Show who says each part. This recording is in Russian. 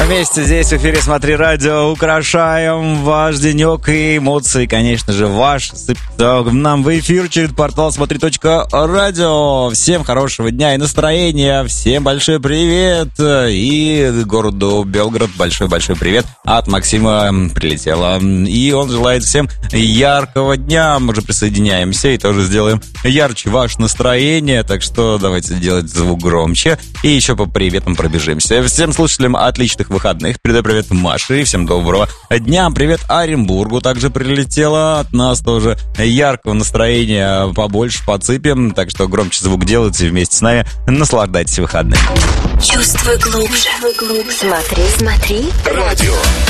Speaker 1: Вместе здесь в эфире «Смотри радио» украшаем ваш денек и эмоции, конечно же, ваш. Нам в эфир через портал смотри.радио. Всем хорошего дня и настроения. Всем большой привет. И городу Белгород большой-большой привет от Максима прилетело. И он желает всем яркого дня. Мы же присоединяемся и тоже сделаем ярче ваше настроение. Так что давайте делать звук громче. И еще по приветам пробежимся. Всем слушателям отличных выходных. Передаю привет Маше. Всем доброго дня. Привет Оренбургу. Также прилетело от нас тоже яркого настроения побольше, подсыпем. Так что громче звук делайте вместе с нами. Наслаждайтесь выходными.
Speaker 2: Чувствуй глубже. Смотри. Радио.